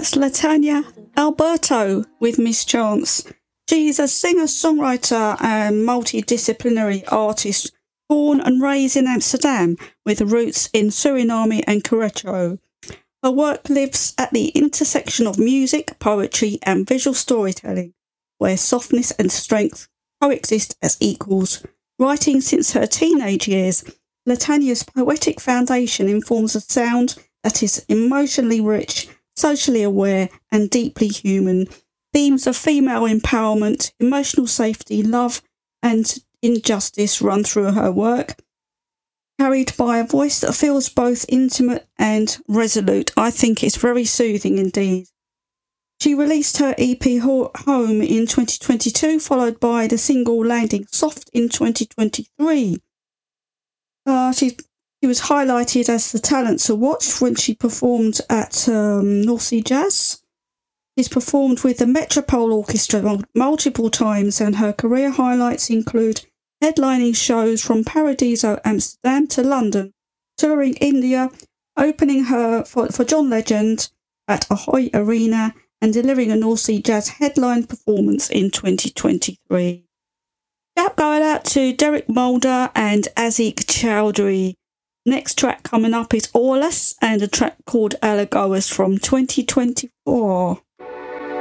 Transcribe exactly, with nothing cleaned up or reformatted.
That's Latanya Alberto with Miss Chance. She's a singer-songwriter and multidisciplinary artist born and raised in Amsterdam with roots in Suriname and Querétaro. Her work lives at the intersection of music, poetry and visual storytelling, where softness and strength coexist as equals. Writing since her teenage years, Latanya's poetic foundation informs a sound that is emotionally rich, socially aware and deeply human. Themes of female empowerment, emotional safety, love and injustice run through her work, carried by a voice that feels both intimate and resolute. I think it's very soothing indeed. She released her E P Home in twenty twenty-two, followed by the single Landing Soft in twenty twenty-three. Uh, she, she was highlighted as the talent to watch when she performed at um, North Sea Jazz. She's performed with the Metropole Orchestra multiple times, and her career highlights include headlining shows from Paradiso Amsterdam to London, touring India, opening her for, for John Legend at Ahoy Arena, and delivering a North Sea Jazz headline performance in twenty twenty-three. Shout going out to Derek Mulder and Azik Chowdhury. Next track coming up is Orlas and a track called Alagoas from twenty twenty-four.